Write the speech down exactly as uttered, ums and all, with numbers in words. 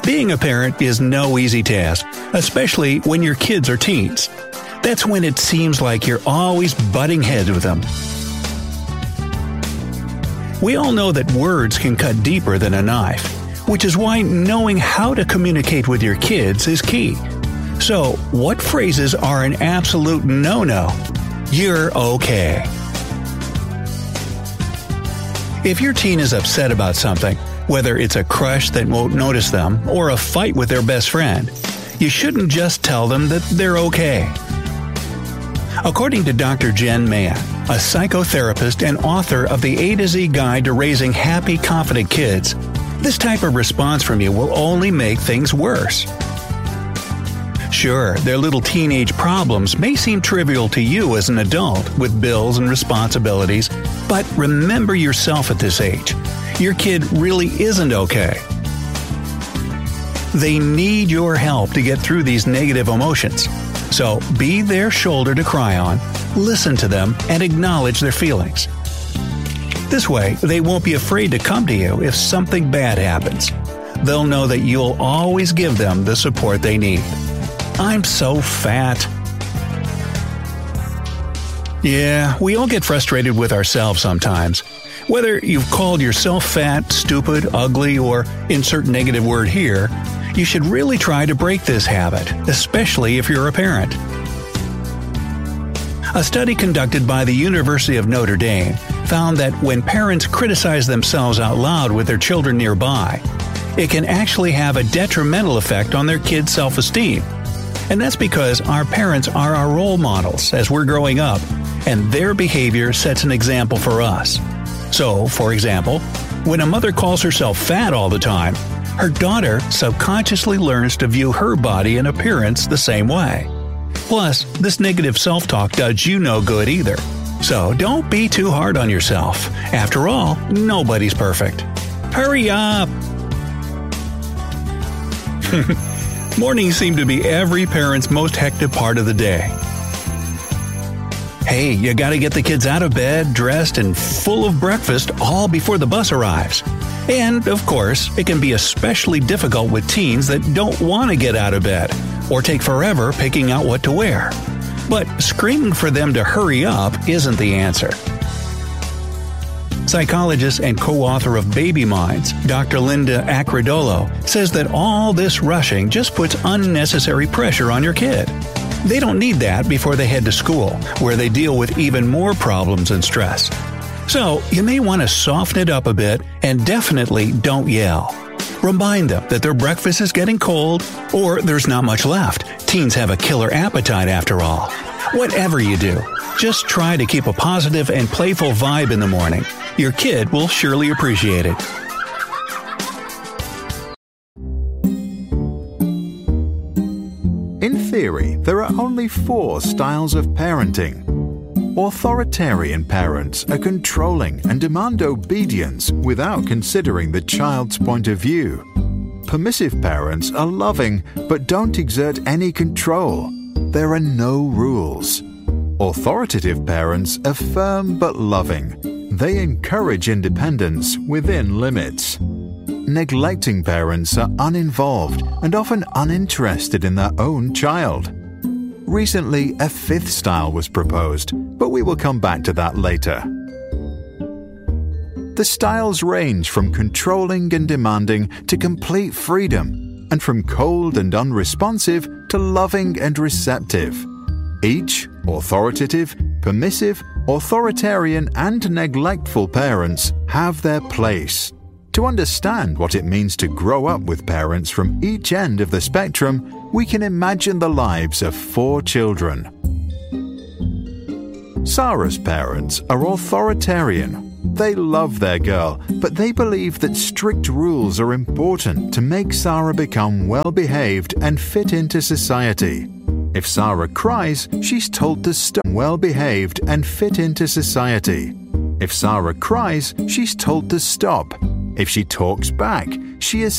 Being a parent is no easy task, especially when your kids are teens. That's when it seems like you're always butting heads with them. We all know that words can cut deeper than a knife, which is why knowing how to communicate with your kids is key. So, what phrases are an absolute no-no? You're okay. If your teen is upset about something, whether it's a crush that won't notice them or a fight with their best friend, you shouldn't just tell them that they're okay. According to Doctor Jen Mann, a psychotherapist and author of the A to Z Guide to Raising Happy, Confident Kids, this type of response from you will only make things worse. Sure, their little teenage problems may seem trivial to you as an adult with bills and responsibilities, but remember yourself at this age. Your kid really isn't okay. They need your help to get through these negative emotions. So be their shoulder to cry on, listen to them, and acknowledge their feelings. This way, they won't be afraid to come to you if something bad happens. They'll know that you'll always give them the support they need. I'm so fat. Yeah, we all get frustrated with ourselves sometimes. Whether you've called yourself fat, stupid, ugly, or insert negative word here, you should really try to break this habit, especially if you're a parent. A study conducted by the University of Notre Dame found that when parents criticize themselves out loud with their children nearby, it can actually have a detrimental effect on their kids' self-esteem. And that's because our parents are our role models as we're growing up, and their behavior sets an example for us. So, for example, when a mother calls herself fat all the time, her daughter subconsciously learns to view her body and appearance the same way. Plus, this negative self-talk does you no good either. So don't be too hard on yourself. After all, nobody's perfect. Hurry up! Mornings seem to be every parent's most hectic part of the day. Hey, you gotta get the kids out of bed, dressed, and full of breakfast all before the bus arrives. And, of course, it can be especially difficult with teens that don't want to get out of bed or take forever picking out what to wear. But screaming for them to hurry up isn't the answer. Psychologist and co-author of Baby Minds, Doctor Linda Acrodolo, says that all this rushing just puts unnecessary pressure on your kid. They don't need that before they head to school, where they deal with even more problems and stress. So, you may want to soften it up a bit and definitely don't yell. Remind them that their breakfast is getting cold or there's not much left. Teens have a killer appetite after all. Whatever you do, just try to keep a positive and playful vibe in the morning. Your kid will surely appreciate it. In theory, there are only four styles of parenting. Authoritarian parents are controlling and demand obedience without considering the child's point of view. Permissive parents are loving but don't exert any control. There are no rules. Authoritative parents are firm but loving. They encourage independence within limits. Neglecting parents are uninvolved and often uninterested in their own child. Recently, a fifth style was proposed, but we will come back to that later. The styles range from controlling and demanding to complete freedom, and from cold and unresponsive to loving and receptive. Each, authoritative, permissive, authoritarian, and neglectful parents have their place. To understand what it means to grow up with parents from each end of the spectrum, we can imagine the lives of four children. Sarah's parents are authoritarian. They love their girl, but they believe that strict rules are important to make Sarah become well-behaved and fit into society. If Sarah cries, she's told to stop. Well-behaved and fit into society. If Sarah cries, she's told to stop. If she talks back, she is